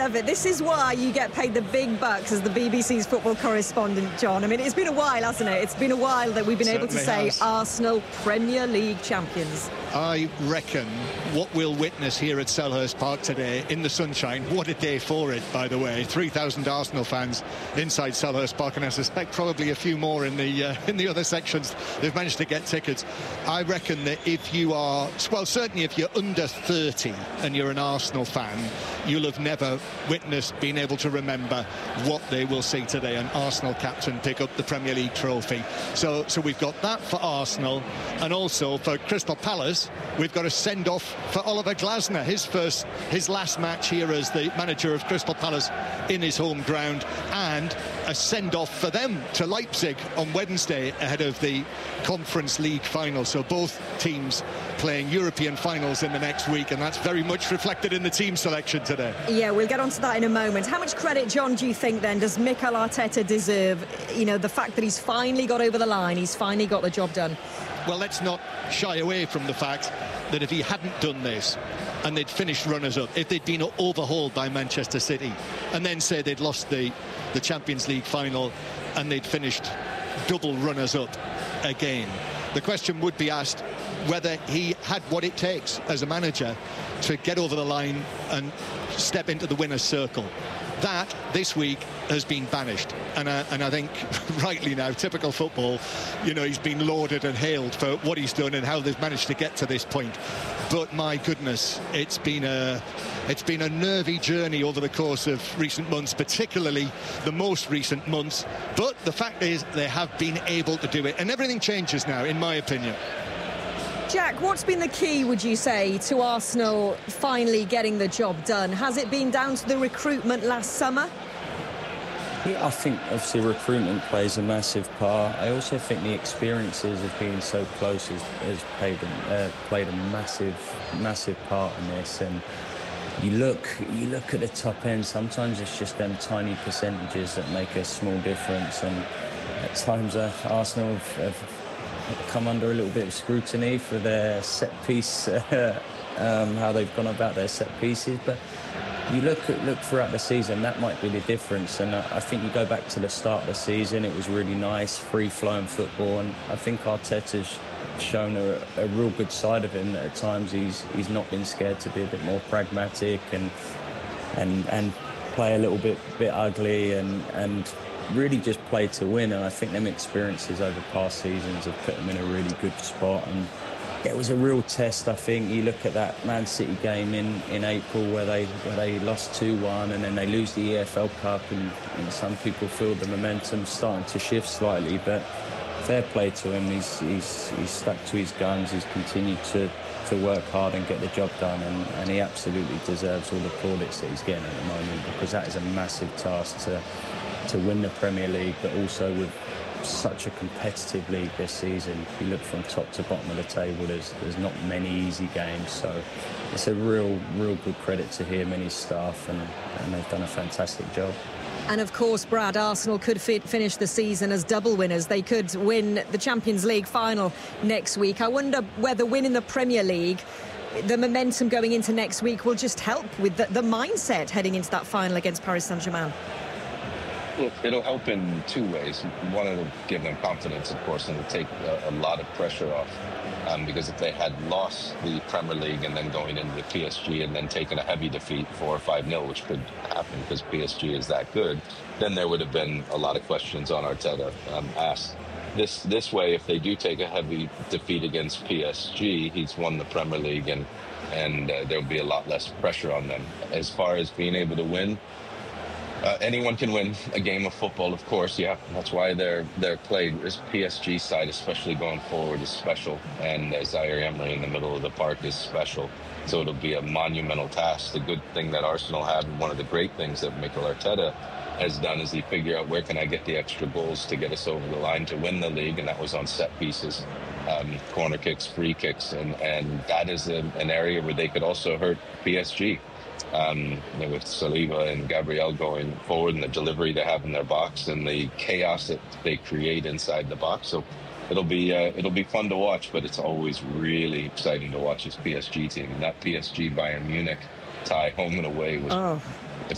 love it. This is why you get paid the big bucks as the BBC's football correspondent, John. I mean, it's been a while, hasn't it? It's been a while that we've been able to say Arsenal Premier League champions. I reckon what we'll witness here at Selhurst Park today in the sunshine, what a day for it, by the way. 3,000 Arsenal fans inside Selhurst Park, and I suspect probably a few more in the other sections. They've managed to get tickets. I reckon that if you are, well, certainly if you're under 30 and you're an Arsenal fan, you'll have never witnessed, been able to remember what they will see today, an Arsenal captain pick up the Premier League trophy. So we've got that for Arsenal, and also for Crystal Palace, we've got a send-off for Oliver Glasner, his last match here as the manager of Crystal Palace in his home ground, and a send-off for them to Leipzig on Wednesday ahead of the Conference League final. So both teams playing European finals in the next week, and that's very much reflected in the team selection today. Yeah, we'll get onto that in a moment. How much credit, John, do you think then does Mikel Arteta deserve, you know, the fact that he's finally got over the line, he's finally got the job done? Well, let's not shy away from the fact that if he hadn't done this and they'd finished runners-up, if they'd been overhauled by Manchester City, and then say they'd lost the Champions League final and they'd finished double runners-up again, the question would be asked whether he had what it takes as a manager to get over the line and step into the winner's circle. That, this week, has been banished. And I think, rightly now, typical football, you know, he's been lauded and hailed for what he's done and how they've managed to get to this point. But, my goodness, it's been a nervy journey over the course of recent months, particularly the most recent months. But the fact is, they have been able to do it. And everything changes now, in my opinion. Jack, what's been the key, would you say, to Arsenal finally getting the job done? Has it been down to the recruitment last summer? Yeah, I think obviously recruitment plays a massive part. I also think the experiences of being so close has played a massive part in this. And you look at the top end, sometimes it's just them tiny percentages that make a small difference. And at times Arsenal have come under a little bit of scrutiny for their set piece, how they've gone about their set pieces. But you look throughout the season, that might be the difference. And I think you go back to the start of the season, it was really nice, free-flowing football. And I think Arteta's shown a real good side of him, that at times he's not been scared to be a bit more pragmatic and play a little bit ugly and really just play to win. And I think them experiences over past seasons have put them in a really good spot. And it was a real test, I think. You look at that Man City game in April where they lost 2-1 and then they lose the EFL Cup, and some people feel the momentum starting to shift slightly. But fair play to him. He's stuck to his guns. He's continued to work hard and get the job done, and he absolutely deserves all the plaudits that he's getting at the moment, because that is a massive task to win the Premier League, but also with such a competitive league this season. If you look from top to bottom of the table, there's not many easy games. So it's a real good credit to him and his staff, and they've done a fantastic job. And of course, Brad, Arsenal could finish the season as double winners. They could win the Champions League final next week. I wonder whether winning the Premier League, the momentum going into next week, will just help with the mindset heading into that final against Paris Saint-Germain. It'll help in two ways. One, it'll give them confidence, of course, and it'll take a lot of pressure off. Because if they had lost the Premier League and then going into the PSG and then taken a heavy defeat 4 or 5-0, which could happen because PSG is that good, then there would have been a lot of questions on Arteta asked. This way, if they do take a heavy defeat against PSG, he's won the Premier League, and there'll be a lot less pressure on them. As far as being able to win, anyone can win a game of football, of course. Yeah, that's why they're played. This PSG side, especially going forward, is special, and Zaire Emery in the middle of the park is special. So it'll be a monumental task. The good thing that Arsenal have, and one of the great things that Mikel Arteta has done, is he figured out where can I get the extra goals to get us over the line to win the league, and that was on set pieces, corner kicks, free kicks, and that is an area where they could also hurt PSG. With Saliba and Gabriel going forward, and the delivery they have in their box and the chaos that they create inside the box. So it'll be fun to watch, but it's always really exciting to watch this PSG team. And that PSG Bayern Munich tie home and away was